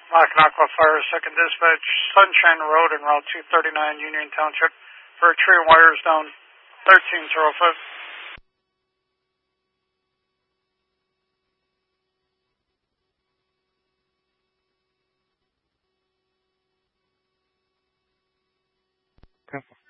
Mackinac Fire, 2nd Dispatch, Sunshine Road and Route 239, Union Township, for a tree and wires down 1305. Okay.